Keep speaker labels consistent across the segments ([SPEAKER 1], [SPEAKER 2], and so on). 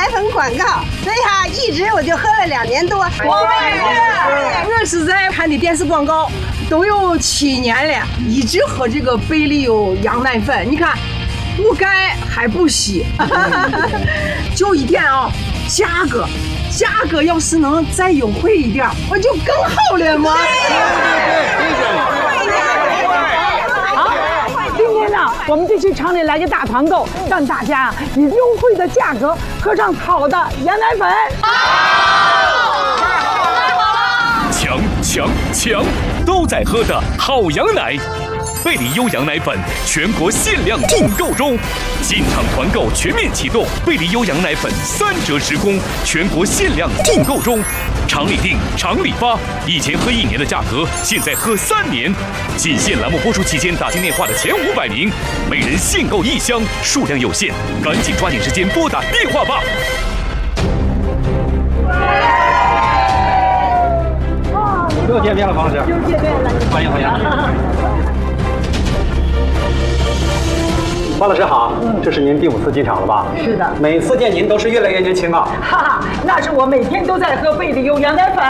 [SPEAKER 1] 粉广告，所以哈，一直我就喝了2年多。
[SPEAKER 2] 我是在看的电视广告都有7年了，一直喝这个贝利优羊奶粉。你看，不干还不稀，就一点啊，价格要是能再优惠一点，我就更好了嘛。
[SPEAKER 3] 今天呢，我们这期厂里来个大团购，让大家以优惠的价格喝上好的羊奶粉。
[SPEAKER 4] 抢！都在喝的好羊奶，贝利优羊奶粉全国限量订购中，进场团购全面启动，贝利优羊奶粉3折时空，全国限量订购中。厂里订，厂里发，以前喝1年的价格，现在喝3年。仅限栏目播出期间打进电话的前500名，每人限购1箱，数量有限，赶紧抓紧时间拨打电话吧。
[SPEAKER 5] 又见面了，黄老师。
[SPEAKER 3] 又见面了，
[SPEAKER 5] 欢迎。黄老师好，这是您第5次进场了吧？
[SPEAKER 3] 是的，
[SPEAKER 5] 每次见您都是越来越年轻啊。
[SPEAKER 3] 哈哈，那是我每天都在喝贝利优羊奶粉。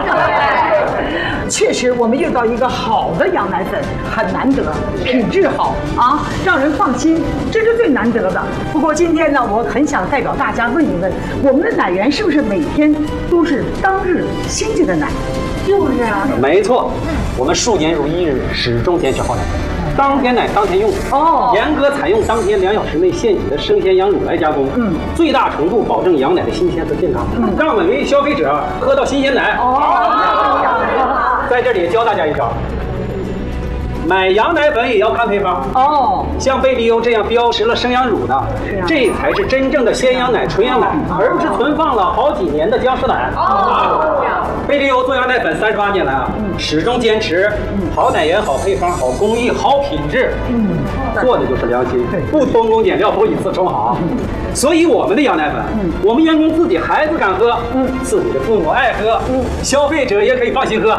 [SPEAKER 3] 确实，我们遇到一个好的羊奶粉很难得，品质好啊，让人放心，这是最难得的。不过今天呢，我很想代表大家问一问，我们的奶源是不是每天都是当日新鲜的奶？就是啊，
[SPEAKER 5] 没错，我们数年如一日，始终坚持好奶。当天奶当天用哦，严格采用当天2小时内现挤的生鲜羊乳来加工，最大程度保证羊奶的新鲜和健康，让每位消费者喝到新鲜奶。在这里教大家一招，买羊奶粉也要看配方哦。像贝利优这样标识了生羊乳的，这才是真正的鲜羊奶、纯羊奶，而不是存放了好几年的僵尸奶。贝利优做羊奶粉38年来啊，始终坚持好奶源、好配方、好工艺、好品质，做的就是良心，不偷工减料，不以次充好。所以我们的羊奶粉，我们员工自己孩子敢喝，自己的父母爱喝，消费者也可以放心喝。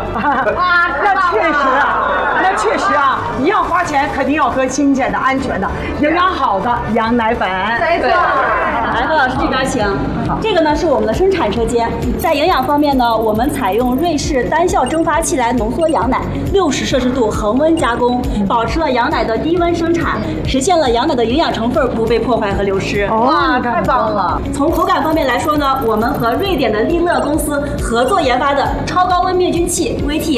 [SPEAKER 3] 那确实啊，一样花钱，肯定要喝新鲜的、安全的、营养好的羊奶粉。
[SPEAKER 6] 没错。来，何老师这边请。这个呢是我们的生产车间，在营养方面呢，我们采用瑞士单效蒸发器来浓缩羊奶，60摄氏度恒温加工，保持了羊奶的低温生产，实现了羊奶的营养成分不被破坏和流失。
[SPEAKER 3] 哇，太棒了！
[SPEAKER 6] 从口感方面来说呢，我们和瑞典的利乐公司合作研发的超高温灭菌器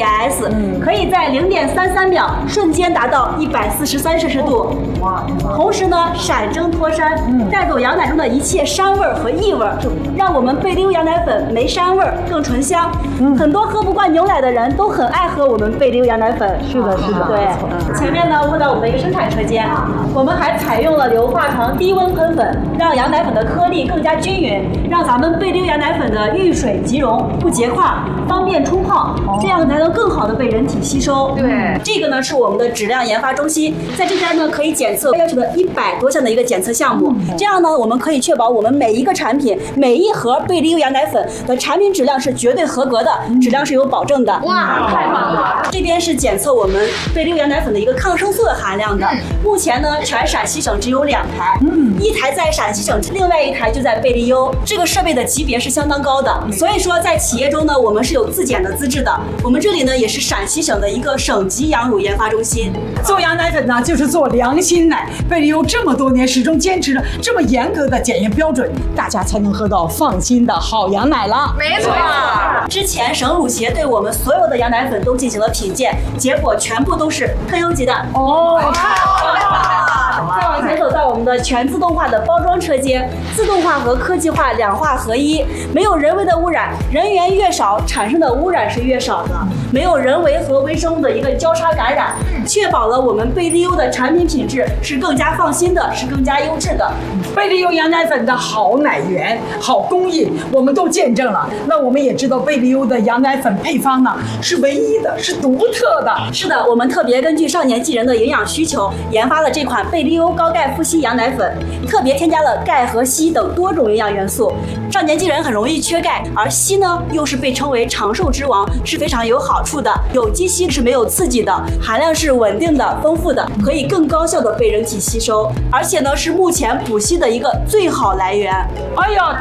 [SPEAKER 6] VTS，可以在0.33秒瞬间达到143摄氏度。哇！同时呢，闪蒸脱膻，带走羊奶中的一切膻味和异味，让我们贝利优羊奶粉没膻味，更醇香。很多喝不惯牛奶的人都很爱喝我们贝利优羊奶粉。
[SPEAKER 3] 是的。
[SPEAKER 6] 对，前面呢问到我们的一个生产车间，我们还采用了硫化糖低温喷粉，让羊奶粉的颗粒更加均匀，让咱们贝利优羊奶粉的遇水即溶，不结块，方便冲泡，这样才能更好的被人体吸收。
[SPEAKER 2] 对，
[SPEAKER 6] 这个呢是我们的质量研发中心，在这边呢可以检测要求的100多项的一个检测项目，这样呢我们可以确保我们每一个产品、每一盒贝利优羊奶粉的产品质量是绝对合格的，质量是有保证的。
[SPEAKER 2] 哇，太棒了！
[SPEAKER 6] 这边是检测我们贝利优羊奶粉的一个抗生素的含量的，目前呢全陕西省只有2台，一台在陕西省，另外1台就在贝利优。这个设备的级别是相当高的，所以说在企业中呢，我们是有自检的资质的。我们这里呢也是陕西省的一个省级羊乳研发中心。
[SPEAKER 3] 做羊奶粉呢，就是做良心奶。贝利优这么多年始终坚持着这么严格的检验标准，大家才能喝到放心的好羊奶了。
[SPEAKER 2] 没错。
[SPEAKER 6] 之前省乳协对我们所有的羊奶粉都进行了品鉴，结果全部都是特优级的。哦，再往前走到我们的全自动化的包装车间，自动化和科技化2化合一，没有人为的污染，人员越少，产生的污染是越少的，没有人为和微生物的一个交叉感染，确保了我们贝利优的产品品质是更加放心的，是更加优质的。
[SPEAKER 3] 贝利优羊奶粉的好奶源、好工艺，我们都见证了。那我们也知道贝利优的羊奶粉配方呢是唯一的，是独特的。
[SPEAKER 6] 是的，我们特别根据少年纪人的营养需求，研发了这款贝利优高钙富硒羊奶粉，特别添加了钙和硒等多种营养元素。少年纪人很容易缺钙，而硒呢又是被称为长寿之王，是非常有好处的。有机硒是没有刺激的，含量是稳定的、丰富的，可以更高效的被人体吸收，而且呢是目前补硒的一个最好来源。
[SPEAKER 3] 哎呀！